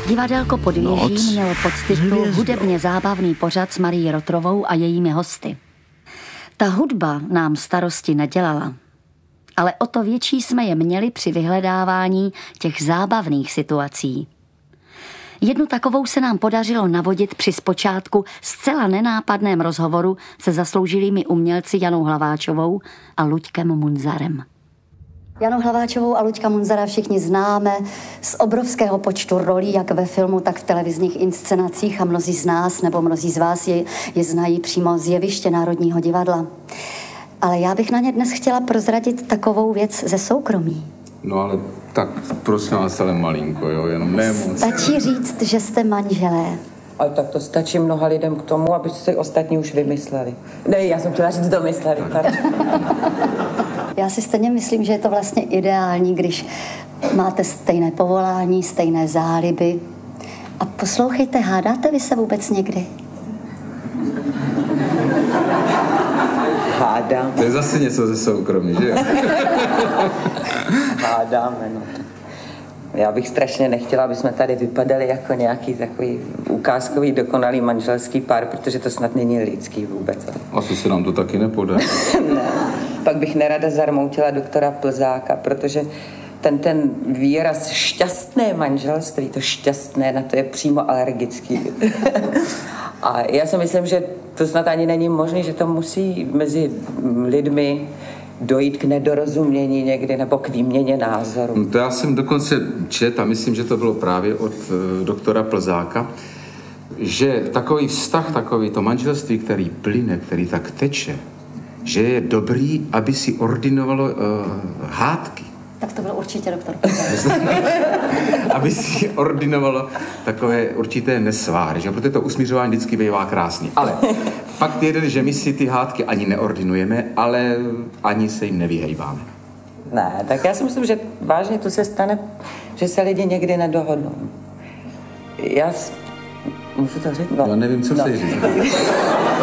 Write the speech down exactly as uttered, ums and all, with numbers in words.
Divadelko Pod věží Noc mělo podtitul hvězdou. Hudebně zábavný pořad s Marií Rotrovou a jejími hosty. Ta hudba nám starosti nedělala, ale o to větší jsme je měli při vyhledávání těch zábavných situací. Jednu takovou se nám podařilo navodit při zpočátku zcela nenápadném rozhovoru se zasloužilými umělci Janou Hlaváčovou a Luďkem Munzarem. Janu Hlaváčovou a Luďka Munzara všichni známe z obrovského počtu rolí, jak ve filmu, tak v televizních inscenacích a mnozí z nás nebo mnozí z vás je, je znají přímo z jeviště Národního divadla. Ale já bych na ně dnes chtěla prozradit takovou věc ze soukromí. No ale tak prosím vás, ale malinko, jo, jenom ne moc. Stačí říct, že jste manželé. Ale tak to stačí mnoha lidem k tomu, aby si ostatní už vymysleli. Ne, já jsem chtěla říct domysleli. Já si stejně myslím, že je to vlastně ideální, když máte stejné povolání, stejné záliby. A poslouchejte, hádáte vy se vůbec někdy? Hádám. To je zase něco ze soukromí, že jo? Hádáme, no. Já bych strašně nechtěla, aby jsme tady vypadali jako nějaký takový ukázkový dokonalý manželský pár, protože to snad není lidský vůbec. Asi se nám to taky nepodaří. Ne. Pak bych nerada zarmoutila doktora Plzáka, protože ten, ten výraz šťastné manželství, to šťastné, na to je přímo alergický. A já si myslím, že to snad ani není možné, že to musí mezi lidmi dojít k nedorozumění někdy nebo k výměně názorů. No to já jsem dokonce čet a myslím, že to bylo právě od uh, doktora Plzáka, že takový vztah, takový to manželství, který plyne, který tak teče, že je dobrý, aby si ordinovalo uh, hádky. Tak to byl určitě doktor. Aby si ordinovalo takové určité nesváry, že? Protože to usmířování vždycky bývá krásný. Ale fakt je, že my si ty hádky ani neordinujeme, ale ani se jim nevyhejbáme. Ne, tak já si myslím, že vážně to se stane, že se lidi někdy nedohodnou. Já... Můžu to říct? No. Já nevím, co no. se říct.